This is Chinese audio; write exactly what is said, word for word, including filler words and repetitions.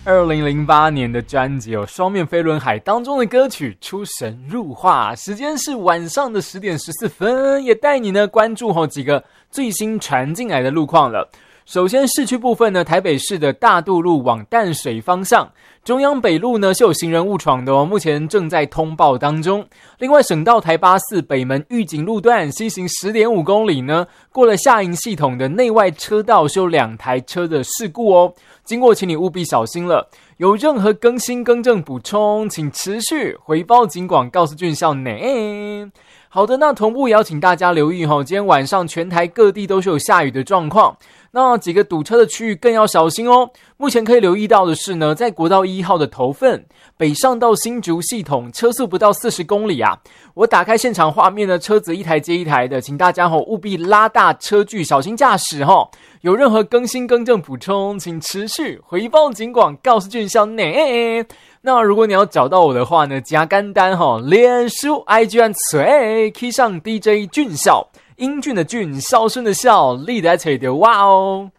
二零零八年的专辑有《双面飞轮海》当中的歌曲《出神入化》，时间是晚上的十点十四分，也带你呢关注好几个最新传进来的路况了。首先市区部分呢，台北市的大渡路往淡水方向，中央北路呢是有行人误闯的哦，目前正在通报当中。另外省道台八四北门玉井路段西行 十点五公里呢，过了下营系统的内外车道是有两台车的事故哦，经过请你务必小心了。有任何更新更正补充，请持续回报警广告诉俊孝内。好的，那同步也要请大家留意齁，今天晚上全台各地都是有下雨的状况，那几个堵车的区域更要小心哦。目前可以留意到的是呢，在国道一号的头份北上到新竹系统，车速不到四十公里啊。我打开现场画面呢，车子一台接一台的，请大家齁务必拉大车距，小心驾驶齁。有任何更新更正补充，请持续回报警广告诉俊孝内。那如果你要找到我的话呢，加简单齁，脸书 I G 按随 key 上 D J 俊孝，英俊的俊，孝顺的孝，立在嘴的哇哦。